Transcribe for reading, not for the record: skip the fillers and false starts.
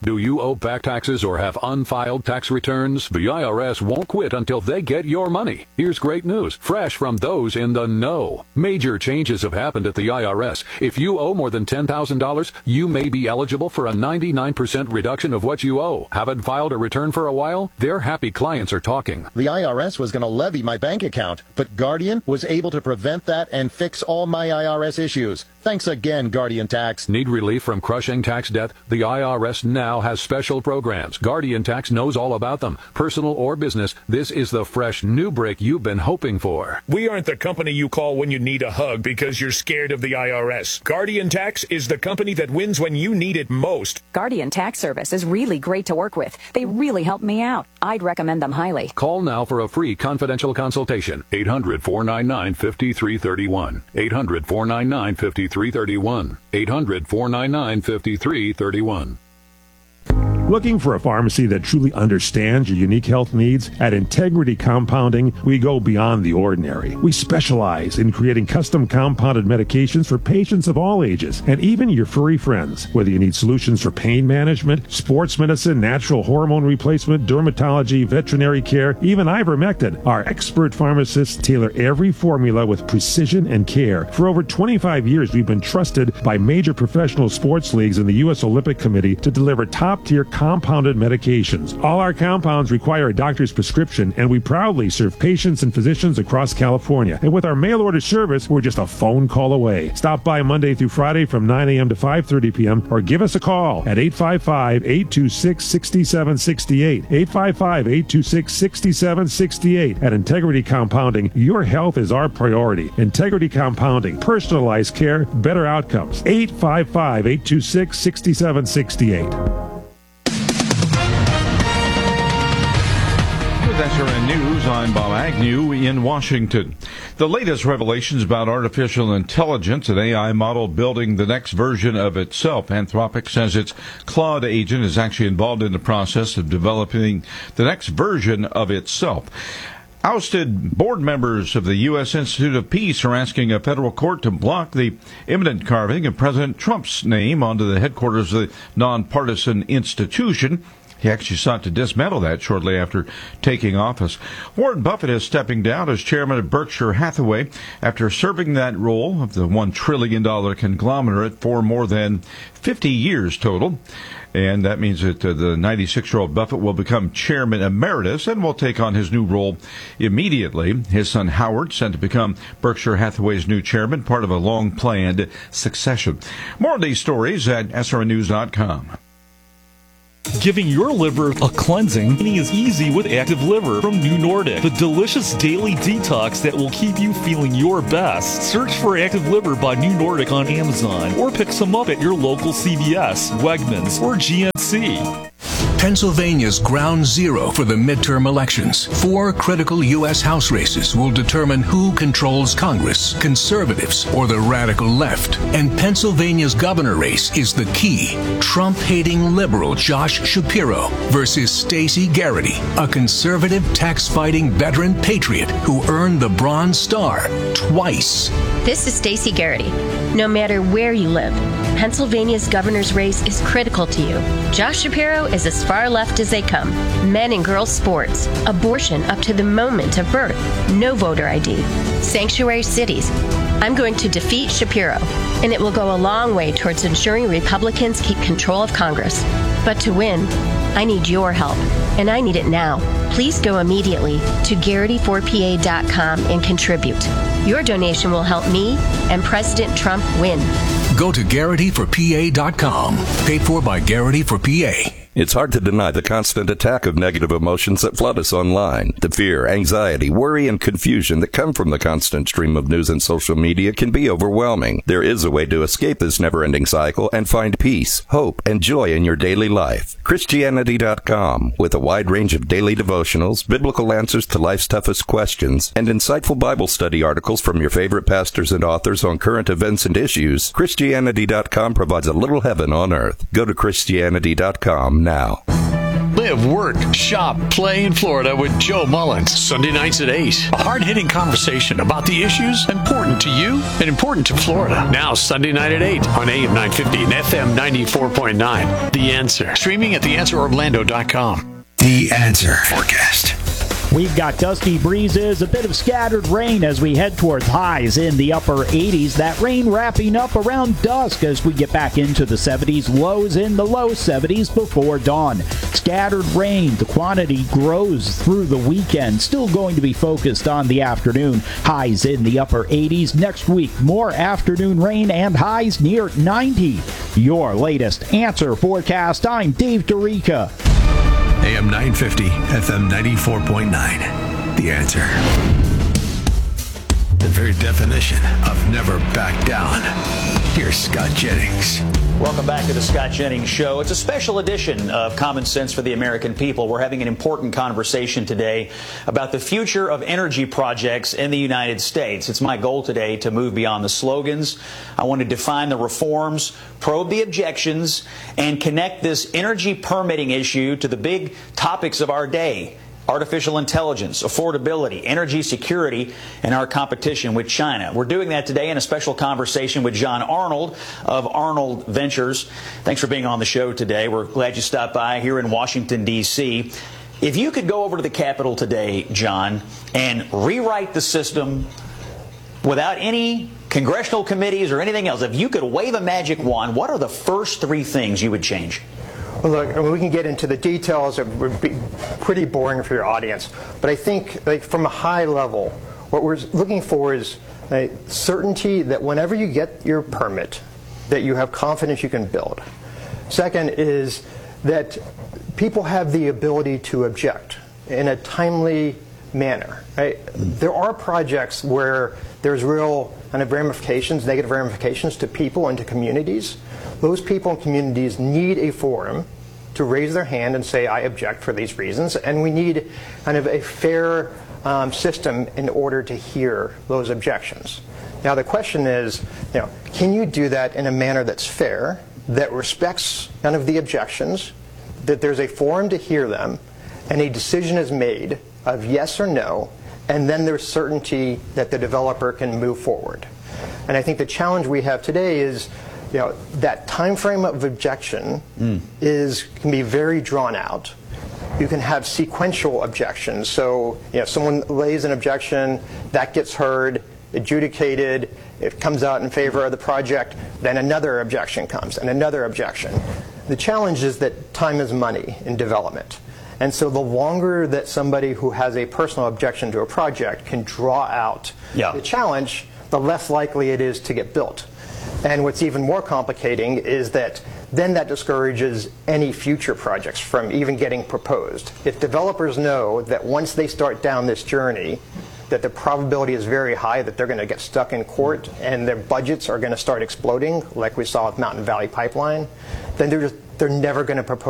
Do you owe back taxes or have unfiled tax returns? The IRS won't quit until they get your money. Here's great news, fresh from those in the know. Major changes have happened at the IRS. If you owe more than $10,000, you may be eligible for a 99% reduction of what you owe. Haven't filed a return for a while? Their happy clients are talking. The IRS was going to levy my bank account, but Guardian was able to prevent that and fix all my IRS issues. Thanks again, Guardian Tax. Need relief from crushing tax debt? The IRS now has special programs. Guardian Tax knows all about them. Personal or business, this is the fresh new break you've been hoping for. We aren't the company you call when you need a hug because you're scared of the IRS. Guardian Tax is the company that wins when you need it most. Guardian Tax Service is really great to work with. They really helped me out. I'd recommend them highly. Call now for a free confidential consultation. 800-499-5331. 800-499-5331. 800-499-5331. Looking for a pharmacy that truly understands your unique health needs? At Integrity Compounding, we go beyond the ordinary. We specialize in creating custom compounded medications for patients of all ages, and even your furry friends. Whether you need solutions for pain management, sports medicine, natural hormone replacement, dermatology, veterinary care, even ivermectin, our expert pharmacists tailor every formula with precision and care. For over 25 years, we've been trusted by major professional sports leagues and the U.S. Olympic Committee to deliver top-tier compounded medications. All our compounds require a doctor's prescription, and we proudly serve patients and physicians across California. And with our mail-order service, we're just a phone call away. Stop by Monday through Friday from 9 a.m. to 5:30 p.m. or give us a call at 855-826-6768. 855-826-6768. At Integrity Compounding, your health is our priority. Integrity Compounding. Personalized care, better outcomes. 855-826-6768. SRN News, I'm Bob Agnew in Washington. The latest revelations about artificial intelligence, an AI model building the next version of itself. Anthropic says its Claude agent is actually involved in the process of developing the next version of itself. Ousted board members of the U.S. Institute of Peace are asking a federal court to block the imminent carving of President Trump's name onto the headquarters of the nonpartisan institution. He actually sought to dismantle that shortly after taking office. Warren Buffett is stepping down as chairman of Berkshire Hathaway after serving that role of the $1 trillion conglomerate for more than 50 years total. And that means that the 96-year-old Buffett will become chairman emeritus and will take on his new role immediately. His son Howard, set to become Berkshire Hathaway's new chairman, part of a long-planned succession. More of these stories at srnnews.com. Giving your liver a cleansing is easy with Active Liver from New Nordic, the delicious daily detox that will keep you feeling your best. Search for Active Liver by New Nordic on Amazon or pick some up at your local CVS, Wegmans, or GNC. Pennsylvania's ground zero for the midterm elections. 4 critical U.S. House races will determine who controls Congress, conservatives or the radical left. And Pennsylvania's governor race is the key. Trump-hating liberal Josh Shapiro versus Stacey Garrity, a conservative tax-fighting veteran patriot who earned the Bronze Star twice. This is Stacey Garrity. No matter where you live, Pennsylvania's governor's race is critical to you. Josh Shapiro is as far left as they come. Men and girls sports, abortion up to the moment of birth, no voter ID, sanctuary cities. I'm going to defeat Shapiro, and it will go a long way towards ensuring Republicans keep control of Congress. But to win, I need your help, and I need it now. Please go immediately to Garrity4PA.com and contribute. Your donation will help me and President Trump win. Go to Garrity4PA.com. Paid for by Garrity for PA. It's hard to deny the constant attack of negative emotions that flood us online. The fear, anxiety, worry, and confusion that come from the constant stream of news and social media can be overwhelming. There is a way to escape this never-ending cycle and find peace, hope, and joy in your daily life. Christianity.com, with a wide range of daily devotionals, biblical answers to life's toughest questions, and insightful Bible study articles from your favorite pastors and authors on current events and issues, Christianity.com provides a little heaven on earth. Go to Christianity.com now. Live Live, work, shop, play in Florida with Joe Mullins. Sunday nights at 8. A hard-hitting conversation about the issues important to you and important to Florida. Now Sunday night at 8 on AM 950 and FM 94.9. The Answer. Streaming at theanswerorlando.com. The Answer forecast. We've got dusty breezes, a bit of scattered rain as we head towards highs in the upper 80s. That rain wrapping up around dusk as we get back into the 70s, lows in the low 70s before dawn. Scattered rain, the quantity grows through the weekend, still going to be focused on the afternoon. Highs in the upper 80s. Next week, more afternoon rain and highs near 90. Your latest Answer forecast. I'm Dave Dorica. AM 950, FM 94.9. The Answer. The very definition of never back down. Here's Scott Jennings. Welcome back to the Scott Jennings Show. It's a special edition of Common Sense for the American People. We're having an important conversation today about the future of energy projects in the United States. It's my goal today to move beyond the slogans. I want to define the reforms, probe the objections, and connect this energy permitting issue to the big topics of our day. Artificial intelligence, affordability, energy security, and our competition with China. We're doing that today in a special conversation with John Arnold of Arnold Ventures. Thanks for being on the show today. We're glad you stopped by here in Washington, D.C. If you could go over to the Capitol today, John, and rewrite the system without any congressional committees or anything else, if you could wave a magic wand, what are the first three things you would change? Well, look, we can get into the details. It would be pretty boring for your audience. But I think, from a high level, what we're looking for is certainty that whenever you get your permit, that you have confidence you can build. Second is that people have the ability to object in a timely manner. Right? There are projects where there's real kind of ramifications, negative ramifications to people and to communities. Those people and communities need a forum to raise their hand and say, I object for these reasons, and we need kind of a fair system in order to hear those objections. Now the question is, can you do that in a manner that's fair, that respects kind of the objections, that there's a forum to hear them, and a decision is made of yes or no, and then there's certainty that the developer can move forward. And I think the challenge we have today is that time frame of objection can be very drawn out. You can have sequential objections. So someone lays an objection, that gets heard, adjudicated, it comes out in favor of the project, then another objection comes, and another objection. The challenge is that time is money in development. And so the longer that somebody who has a personal objection to a project can draw out the challenge, the less likely it is to get built. And what's even more complicating is that then that discourages any future projects from even getting proposed. If developers know that once they start down this journey, that the probability is very high that they're going to get stuck in court and their budgets are going to start exploding, like we saw with Mountain Valley Pipeline, then they're never going to propose